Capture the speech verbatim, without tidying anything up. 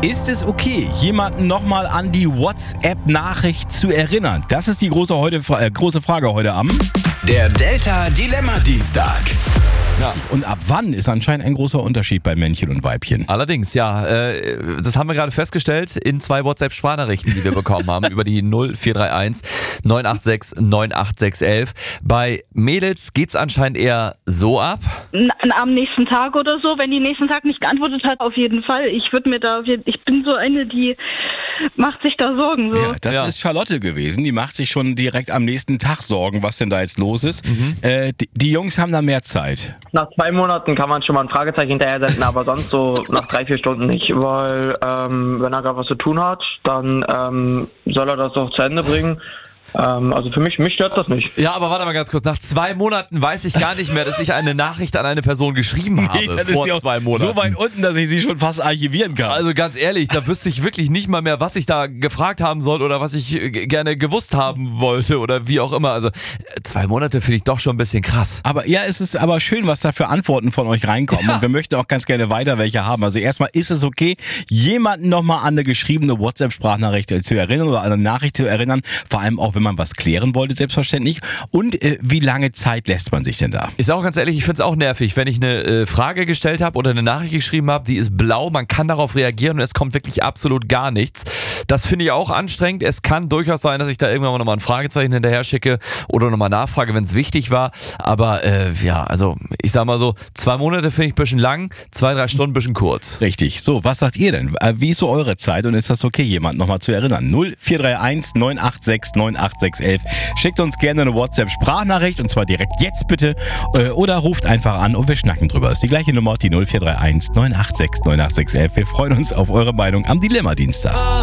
Ist es okay, jemanden nochmal an die WhatsApp-Nachricht zu erinnern? Das ist die große, heute, äh, große Frage heute Abend. Der Delta Dilemma Dienstag. Ja. Und ab wann ist anscheinend ein großer Unterschied bei Männchen und Weibchen. Allerdings, ja. Äh, das haben wir gerade festgestellt in zwei WhatsApp-Sprachnachrichten, die wir bekommen haben über die null vier drei eins neun acht sechs neun acht sechs eins. Bei Mädels geht's anscheinend eher so ab. N- Am nächsten Tag oder so, wenn die nächsten Tag nicht geantwortet hat, auf jeden Fall. Ich würde mir da, ich bin so eine, die macht sich da Sorgen. So. Ja, das Ja. ist Charlotte gewesen. Die macht sich schon direkt am nächsten Tag Sorgen, was denn da jetzt los ist. Mhm. Äh, die, die Jungs haben da mehr Zeit. Nach zwei Monaten kann man schon mal ein Fragezeichen hinterher setzen, aber sonst so nach drei, vier Stunden nicht, weil ähm, wenn er gerade was zu tun hat, dann ähm, soll er das doch zu Ende bringen. Ähm, also für mich, mich stört das nicht. Ja, aber warte mal ganz kurz. Nach zwei Monaten weiß ich gar nicht mehr, dass ich eine Nachricht an eine Person geschrieben habe. Nee, das vor ist ja zwei Monaten. so weit unten, dass ich sie schon fast archivieren kann. Also ganz ehrlich, da wüsste ich wirklich nicht mal mehr, was ich da gefragt haben soll oder was ich äh, gerne gewusst haben wollte oder wie auch immer. Also äh, zwei Monate finde ich doch schon ein bisschen krass. Aber ja, es ist aber schön, was da für Antworten von euch reinkommen. Ja. Und wir möchten auch ganz gerne weiter welche haben. Also erstmal ist es okay, jemanden nochmal an eine geschriebene WhatsApp-Sprachnachricht zu erinnern oder an eine Nachricht zu erinnern. Vor allem auch, wenn man was klären wollte, selbstverständlich. Und äh, wie lange Zeit lässt man sich denn da? Ich sage auch ganz ehrlich, ich finde es auch nervig, wenn ich eine äh, Frage gestellt habe oder eine Nachricht geschrieben habe, die ist blau, man kann darauf reagieren und es kommt wirklich absolut gar nichts. Das finde ich auch anstrengend. Es kann durchaus sein, dass ich da irgendwann nochmal ein Fragezeichen hinterher schicke oder nochmal nachfrage, wenn es wichtig war. Aber äh, ja, also ich sag mal so, zwei Monate finde ich ein bisschen lang, zwei, drei Stunden ein bisschen kurz. Richtig. So, was sagt ihr denn? Äh, Wie ist so eure Zeit und ist das okay, jemanden nochmal zu erinnern? null vier drei eins neun acht sechs neun acht sechs eins. Schickt uns gerne eine WhatsApp-Sprachnachricht und zwar direkt jetzt bitte äh, oder ruft einfach an und wir schnacken drüber. Das ist die gleiche Nummer, die null vier drei eins neun acht sechs neun acht sechs eins. Wir freuen uns auf eure Meinung am Dilemma-Dienstag.